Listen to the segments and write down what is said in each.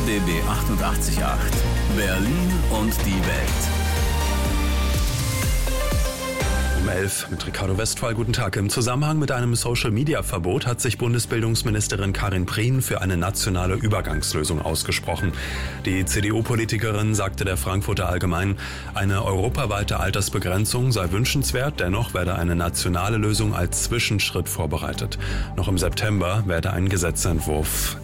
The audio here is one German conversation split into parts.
RBB 88.8 Berlin und die Welt. Um 11 mit Ricardo Westphal. Guten Tag. Im Zusammenhang mit einem Social-Media-Verbot hat sich Bundesbildungsministerin Karin Prien für eine nationale Übergangslösung ausgesprochen. Die CDU-Politikerin sagte der Frankfurter Allgemeinen, eine europaweite Altersbegrenzung sei wünschenswert, dennoch werde eine nationale Lösung als Zwischenschritt vorbereitet. Noch im September werde ein Gesetzentwurf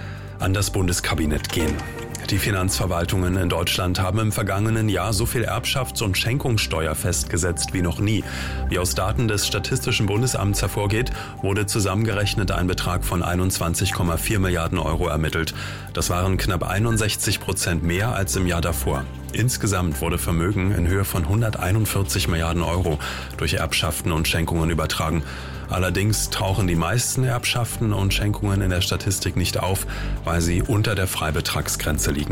an das Bundeskabinett gehen. Die Finanzverwaltungen in Deutschland haben im vergangenen Jahr so viel Erbschafts- und Schenkungssteuer festgesetzt wie noch nie. Wie aus Daten des Statistischen Bundesamts hervorgeht, wurde zusammengerechnet ein Betrag von 21,4 Milliarden Euro ermittelt. Das waren knapp 61% mehr als im Jahr davor. Insgesamt wurde Vermögen in Höhe von 141 Milliarden Euro durch Erbschaften und Schenkungen übertragen. Allerdings tauchen die meisten Erbschaften und Schenkungen in der Statistik nicht auf, weil sie unter der Freibetragsgrenze liegen.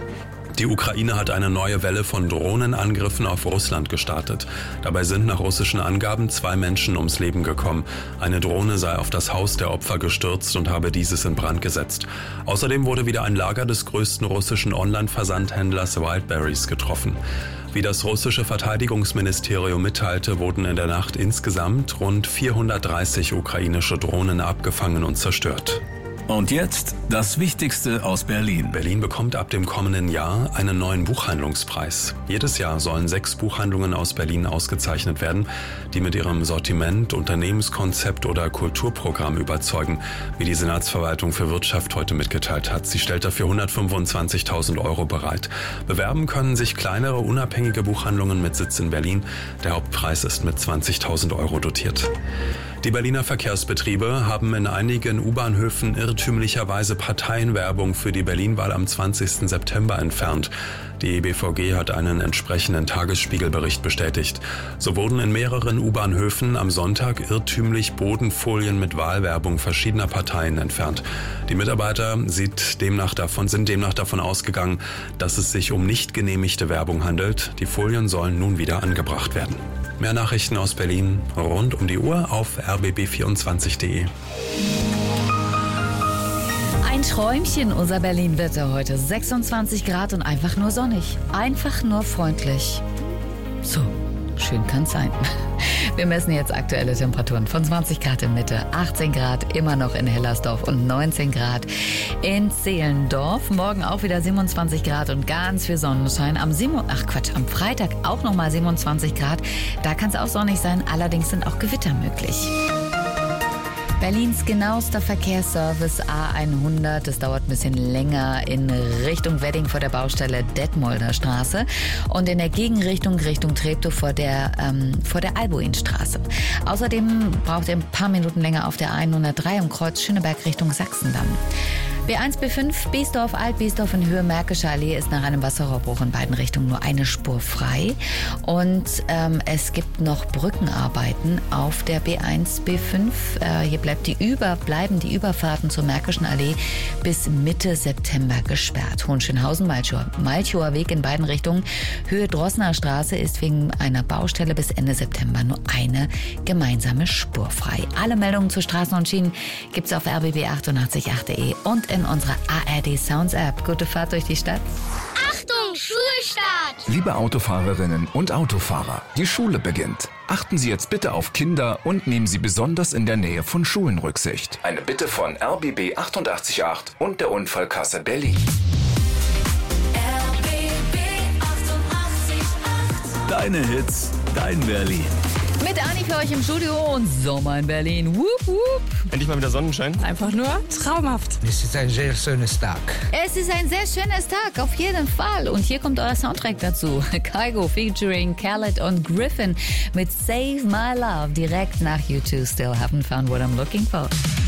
Die Ukraine hat eine neue Welle von Drohnenangriffen auf Russland gestartet. Dabei sind nach russischen Angaben 2 Menschen ums Leben gekommen. Eine Drohne sei auf das Haus der Opfer gestürzt und habe dieses in Brand gesetzt. Außerdem wurde wieder ein Lager des größten russischen Online-Versandhändlers Wildberries getroffen. Wie das russische Verteidigungsministerium mitteilte, wurden in der Nacht insgesamt rund 430 ukrainische Drohnen abgefangen und zerstört. Und jetzt das Wichtigste aus Berlin. Berlin bekommt ab dem kommenden Jahr einen neuen Buchhandlungspreis. Jedes Jahr sollen 6 Buchhandlungen aus Berlin ausgezeichnet werden, die mit ihrem Sortiment, Unternehmenskonzept oder Kulturprogramm überzeugen, wie die Senatsverwaltung für Wirtschaft heute mitgeteilt hat. Sie stellt dafür 125.000 Euro bereit. Bewerben können sich kleinere, unabhängige Buchhandlungen mit Sitz in Berlin. Der Hauptpreis ist mit 20.000 Euro dotiert. Die Berliner Verkehrsbetriebe haben in einigen U-Bahnhöfen irrtümlicherweise Parteienwerbung für die Berlin-Wahl am 20. September entfernt. Die BVG hat einen entsprechenden Tagesspiegelbericht bestätigt. So wurden in mehreren U-Bahnhöfen am Sonntag irrtümlich Bodenfolien mit Wahlwerbung verschiedener Parteien entfernt. Die Mitarbeiter sind demnach davon ausgegangen, dass es sich um nicht genehmigte Werbung handelt. Die Folien sollen nun wieder angebracht werden. Mehr Nachrichten aus Berlin rund um die Uhr auf rbb24.de. Ein Träumchen, unser Berlin-Wetter heute. 26 Grad und einfach nur sonnig. Einfach nur freundlich. So, schön kann's sein. Wir messen jetzt aktuelle Temperaturen von 20 Grad in Mitte, 18 Grad immer noch in Hellersdorf und 19 Grad in Zehlendorf. Morgen auch wieder 27 Grad und ganz viel Sonnenschein. Am Freitag auch nochmal 27 Grad. Da kann es auch sonnig sein, allerdings sind auch Gewitter möglich. Berlins genauester Verkehrsservice A100. Es dauert ein bisschen länger in Richtung Wedding vor der Baustelle Detmolder Straße und in der Gegenrichtung Richtung Treptow vor der Albuinstraße. Außerdem braucht ihr ein paar Minuten länger auf der 103 am Kreuz Schöneberg Richtung Sachsendamm. B1, B5, Biesdorf, Alt-Biesdorf in Höhe Märkische Allee ist nach einem Wasserrohrbruch in beiden Richtungen nur eine Spur frei. Und es gibt noch Brückenarbeiten auf der B1, B5. Hier bleiben die Überfahrten zur Märkischen Allee bis Mitte September gesperrt. Hohenschönhausen, Malchower Weg in beiden Richtungen. Höhe Drossner Straße ist wegen einer Baustelle bis Ende September nur eine gemeinsame Spur frei. Alle Meldungen zu Straßen und Schienen gibt's auf rbb888.de und in unserer ARD Sounds App. Gute Fahrt durch die Stadt. Achtung, Schulstart! Liebe Autofahrerinnen und Autofahrer, die Schule beginnt. Achten Sie jetzt bitte auf Kinder und nehmen Sie besonders in der Nähe von Schulen Rücksicht. Eine Bitte von RBB 88.8 und der Unfallkasse Berlin. RBB 88.8. Deine Hits, dein Berlin. Mit Anni für euch im Studio und Sommer in Berlin. Wup, wup. Endlich mal wieder Sonnenschein. Einfach nur traumhaft. Es ist ein sehr schönes Tag. Es ist ein sehr schönes Tag, auf jeden Fall. Und hier kommt euer Soundtrack dazu. Kygo featuring Khaled und Griffin mit Save My Love direkt nach You Two Still Haven't Found What I'm Looking For.